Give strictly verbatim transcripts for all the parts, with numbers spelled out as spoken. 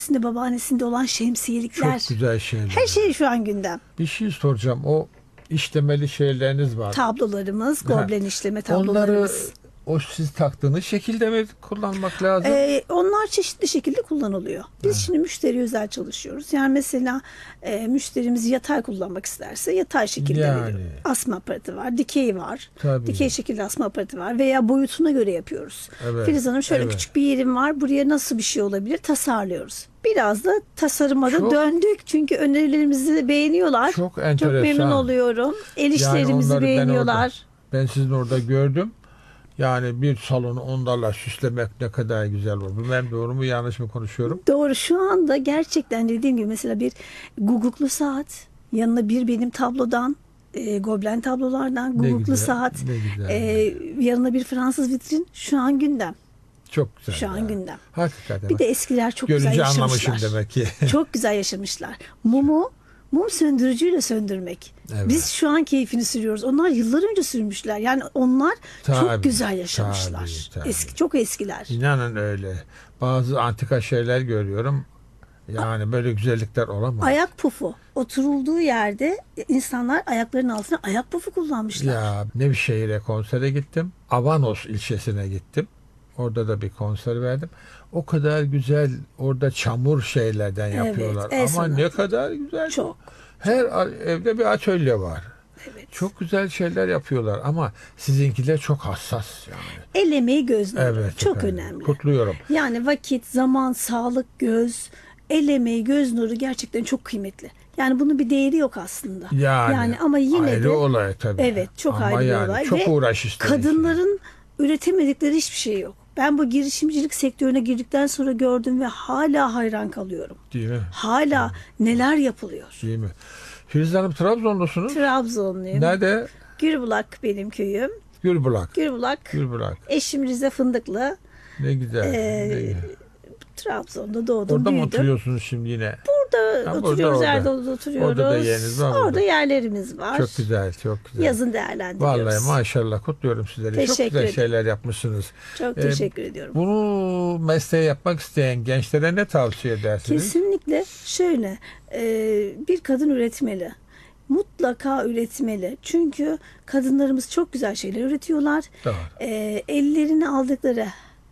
Annesinde, babaannesinde olan şemsiyelikler. Çok güzel şeyler. Her şey şu an gündem. Bir şey soracağım. O işlemeli şeyleriniz var. Tablolarımız, goblen işleme Onları tablolarımız. o siz taktığınız şekilde mi kullanmak lazım? Ee, onlar çeşitli şekilde kullanılıyor. Biz şimdi müşteri özel çalışıyoruz. Yani mesela e, müşterimiz yatay kullanmak isterse yatay şekilde Yani. veriyor. Asma aparatı var, dikey var. Tabii. Dikey şekilde asma aparatı var veya boyutuna göre yapıyoruz. Evet, Filiz Hanım şöyle evet. küçük bir yerim var. Buraya nasıl bir şey olabilir? Tasarlıyoruz. Biraz da tasarıma da Çok- döndük. Çünkü önerilerimizi beğeniyorlar. Çok Çok enteresan. memnun oluyorum. El işlerimizi onları ben beğeniyorlar. orada- Ben sizin orada gördüm. Yani bir salonu onlarla süslemek ne kadar güzel olur. Ben doğru mu yanlış mı konuşuyorum? Doğru. Şu anda gerçekten dediğim gibi mesela bir guguklu saat, yanına bir benim tablodan, e, goblen tablolardan Ne guguklu güzel, saat, ne güzel. e, yanına bir Fransız vitrin şu an gündem. Çok güzel. Şu an ya. gündem. Hakikaten. Bir de eskiler çok Görünce güzel anlamışım yaşamışlar. demek ki. Çok güzel yaşamışlar. Mumu mum söndürücüyle söndürmek. Evet. Biz şu an keyfini sürüyoruz. Onlar yıllar önce sürmüşler. Yani onlar Tabii, çok güzel yaşamışlar. tabii, tabii. Eski, çok eskiler. İnanın öyle. Bazı antika şeyler görüyorum. Yani böyle güzellikler olamaz. Ayak pufu. Oturulduğu yerde insanlar ayaklarının altına ayak pufu kullanmışlar. Ya Nevşehir'e konsere gittim. Avanos ilçesine gittim. Orada da bir konser verdim. O kadar güzel orada çamur şeylerden Evet, yapıyorlar. el Ama sanatı. ne kadar güzel. Çok. Her a- evde bir atölye var. Evet. Çok güzel şeyler yapıyorlar ama sizinkiler çok hassas yani. El emeği, göz nuru. Evet. Çok efendim. önemli. Kutluyorum. Yani vakit, zaman, sağlık, göz, el emeği, göz nuru gerçekten çok kıymetli. Yani bunun bir değeri yok aslında. Yani, ama yine ayrı de olay tabii. evet, çok Ama ayrı bir yani olay çok ve uğraş ister. kadınların üretemedikleri hiçbir şey yok. Ben bu girişimcilik sektörüne girdikten sonra gördüm ve hala hayran kalıyorum. Değil mi? Hala neler yapılıyor. Değil mi? Filiz Hanım Trabzonlusunuz. Trabzonluyum. Nerede? Gürbulak benim köyüm. Gülbulak. Gürbulak. Gülbulak. Eşim Rize Fındıklı. Ne güzel. Ee, ne güzel. Trabzon'da doğdum, Orada mı büyüdüm. oturuyorsunuz şimdi yine? Burada Ha, burada, oturuyoruz, orada. Erdoğan'da oturuyoruz. Orada da yeriniz var Orada burada. yerlerimiz var. Çok güzel, çok güzel. Yazın değerlendiriyoruz. Vallahi maşallah kutluyorum sizleri. Çok Teşekkür güzel ederim. şeyler yapmışsınız. Çok Ee, teşekkür ediyorum. Bunu mesleği yapmak isteyen gençlere ne tavsiye edersiniz? Kesinlikle şöyle e, bir kadın üretmeli. Mutlaka üretmeli. Çünkü kadınlarımız çok güzel şeyler üretiyorlar. Doğru. E, ellerine aldıkları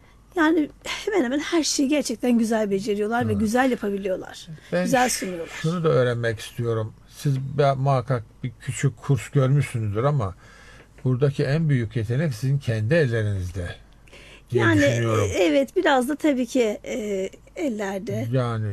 yani hemen hemen her şeyi gerçekten güzel beceriyorlar ve güzel yapabiliyorlar. Ben güzel ş- sunuyorlar. Şunu da öğrenmek istiyorum. Siz be- muhakkak bir küçük kurs görmüşsünüzdür ama buradaki en büyük yetenek sizin kendi ellerinizde diye Yani düşünüyorum. e, evet biraz da tabii ki e, ellerde. Yani